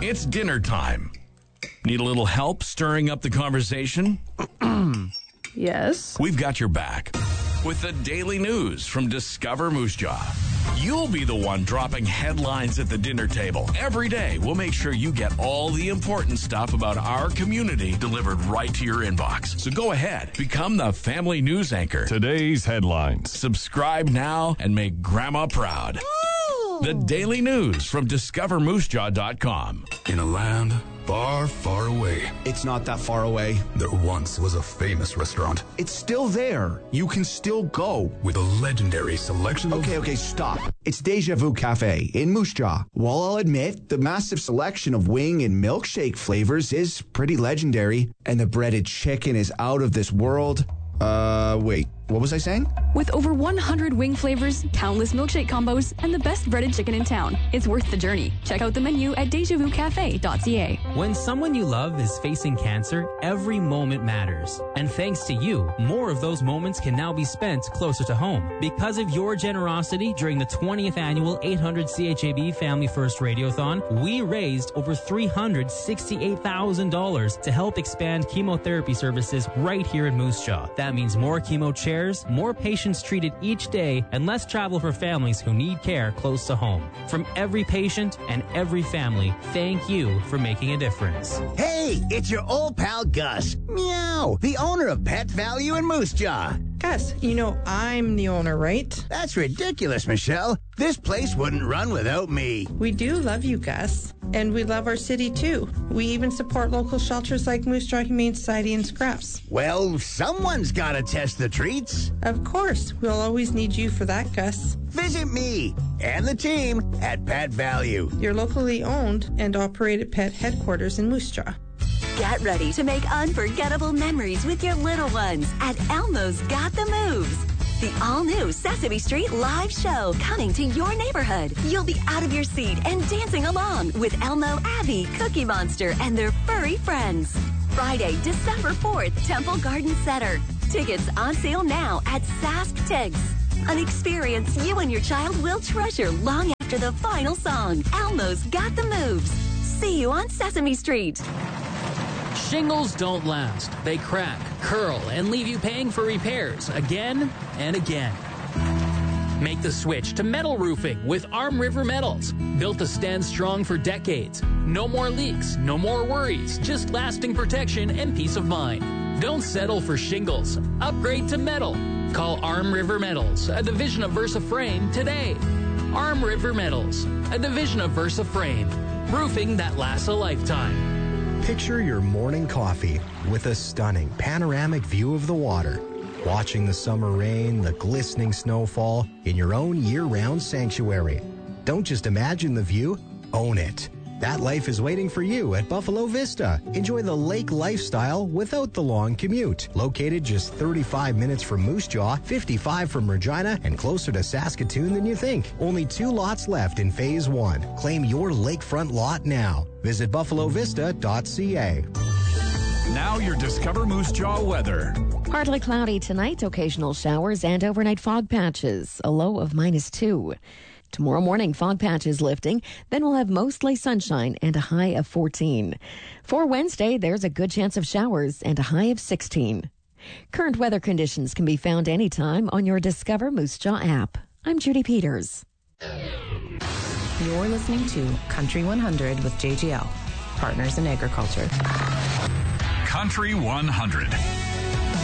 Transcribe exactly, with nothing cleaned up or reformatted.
It's dinner time. Need a little help stirring up the conversation? Yes. We've got your back with the daily news from Discover Moose Jaw. You'll be the one dropping headlines at the dinner table. Every day, we'll make sure you get all the important stuff about our community delivered right to your inbox. So go ahead, become the family news anchor. Today's headlines. Subscribe now and make Grandma proud. The daily news from discover moose jaw dot com. In a land far, far away. It's not that far away. There once was a famous restaurant. It's still there. You can still go. With a legendary selection of... Okay, okay, stop. It's Deja Vu Cafe in Moose Jaw. While I'll admit, the massive selection of wing and milkshake flavors is pretty legendary, and the breaded chicken is out of this world. Uh, wait, what was I saying? With over one hundred wing flavors, countless milkshake combos, and the best breaded chicken in town, it's worth the journey. Check out the menu at deja vu cafe dot c a. When someone you love is facing cancer, every moment matters. And thanks to you, more of those moments can now be spent closer to home. Because of your generosity during the twentieth annual eight hundred C H A B Family First Radiothon, we raised over three hundred sixty-eight thousand dollars to help expand chemotherapy services right here in Moose Jaw. That means more chemo chairs, more patients treated each day, and less travel for families who need care close to home. From every patient and every family, thank you for making a difference. Hey, it's your old pal Gus. Meow, the owner of Pet Value in Moose Jaw. Gus, you know I'm the owner, right? That's ridiculous, Michelle. This place wouldn't run without me. We do love you, Gus. And we love our city, too. We even support local shelters like Moose Jaw Humane Society and Scraps. Well, someone's got to test the treats. Of course. We'll always need you for that, Gus. Visit me and the team at Pet Value, your locally owned and operated pet headquarters in Moose Jaw. Get ready to make unforgettable memories with your little ones at Elmo's Got the Moves. The all-new Sesame Street live show coming to your neighborhood. You'll be out of your seat and dancing along with Elmo, Abby, Cookie Monster, and their furry friends. Friday, December fourth, Temple Garden Center. Tickets on sale now at Sask Tigs. An experience you and your child will treasure long after the final song. Elmo's Got the Moves. See you on Sesame Street. Shingles don't last. They crack, curl, and leave you paying for repairs again and again. Make the switch to metal roofing with Arm River Metals. Built to stand strong for decades. No more leaks, no more worries, just lasting protection and peace of mind. Don't settle for shingles. Upgrade to metal. Call Arm River Metals, a division of Versa Frame, today. Arm River Metals, a division of Versa Frame. Roofing that lasts a lifetime. Picture your morning coffee with a stunning panoramic view of the water, watching the summer rain, the glistening snowfall in your own year-round sanctuary. Don't just imagine the view, own it. That life is waiting for you at Buffalo Vista. Enjoy the lake lifestyle without the long commute. Located just thirty-five minutes from Moose Jaw, fifty-five from Regina, and closer to Saskatoon than you think. Only two lots left in Phase one. Claim your lakefront lot now. Visit buffalo vista dot c a. Now your Discover Moose Jaw weather. Partly cloudy tonight, occasional showers and overnight fog patches, a low of minus two. Tomorrow morning, fog patches lifting, then we'll have mostly sunshine and a high of fourteen. For Wednesday, there's a good chance of showers and a high of sixteen. Current weather conditions can be found anytime on your Discover Moose Jaw app. I'm Judy Peters. You're listening to Country one hundred with J G L, Partners in Agriculture. Country one hundred.